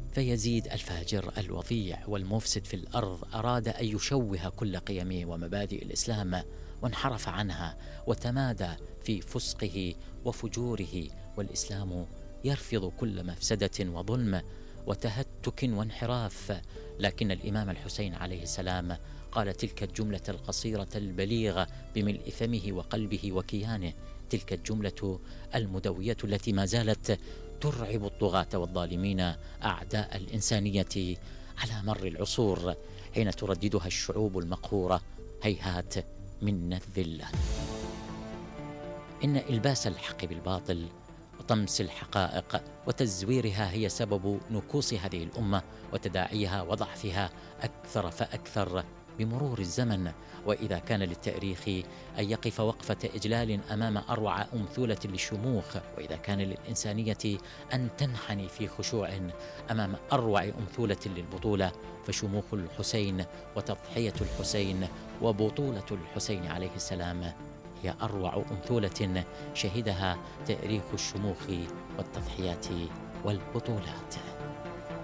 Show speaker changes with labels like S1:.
S1: فيزيد الفاجر الوضيع والمفسد في الأرض أراد أن يشوه كل قيم ومبادئ الإسلام، وانحرف عنها وتمادى في فسقه وفجوره، والإسلام يرفض كل مفسدة وظلم وتهتك وانحراف. لكن الإمام الحسين عليه السلام قال تلك الجملة القصيرة البليغة بملء فمه وقلبه وكيانه، تلك الجملة المدوية التي ما زالت ترعب الطغاة والظالمين أعداء الإنسانية على مر العصور، حين ترددها الشعوب المقهورة: هيهات من الذلة. إن إلباس الحق بالباطل وطمس الحقائق وتزويرها هي سبب نكوص هذه الأمة وتداعيها وضعفها أكثر فأكثر بمرور الزمن. وإذا كان للتاريخ أن يقف وقفة إجلال أمام أروع أمثولة للشموخ، وإذا كان للإنسانية أن تنحني في خشوع أمام أروع أمثولة للبطولة، فشموخ الحسين وتضحية الحسين وبطولة الحسين عليه السلام هي أروع أمثولة شهدها تاريخ الشموخ والتضحيات والبطولات.